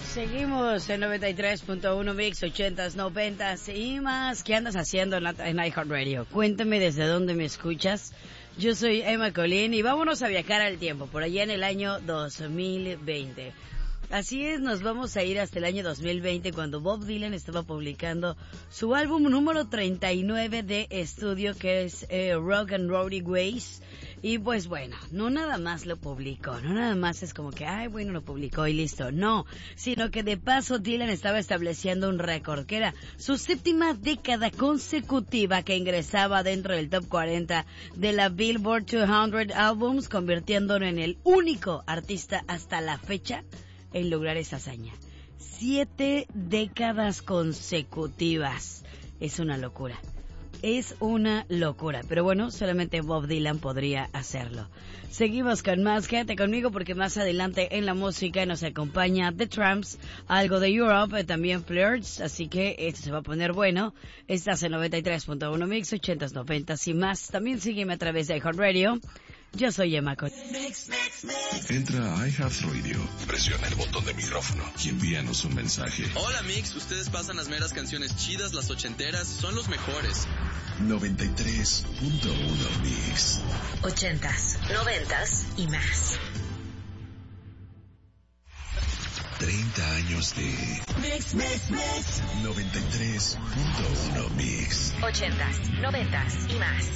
Seguimos en 93.1 Mix, 80s, 90s y más. ¿Qué andas haciendo en iHeartRadio? Cuéntame desde dónde me escuchas. Yo soy Emma Colín y vámonos a viajar al tiempo, por allá en el año 2020. Así es, nos vamos a ir hasta el año 2020 cuando Bob Dylan estaba publicando su álbum número 39 de estudio, que es Rock and Roll Ways. Y pues bueno, no nada más lo publicó, no nada más es como que, ay, bueno, lo publicó y listo. No, sino que de paso Dylan estaba estableciendo un récord, que era su 7ª década consecutiva que ingresaba dentro del top 40 de la Billboard 200 Albums, convirtiéndolo en el único artista hasta la fecha en lograr esa hazaña. 7 décadas consecutivas. Es una locura. Es una locura, pero bueno, solamente Bob Dylan podría hacerlo. Seguimos con más, quédate conmigo porque más adelante en la música nos acompaña The Tramps, algo de Europe, también Flirts, así que esto se va a poner bueno. Estás en 93.1 Mix, 80s, 90s y más. También sígueme a través de iHeartRadio. Yo soy Emma Colín. Entra a iHeartRadio, presiona el botón de micrófono y envíanos un mensaje. Hola Mix, ustedes pasan las meras canciones chidas, las ochenteras, son los mejores. 93.1 Mix. 80s, 90s y más. 30 años de Mix, Mix, Mix. 93.1 Mix. 80s, 90s y más.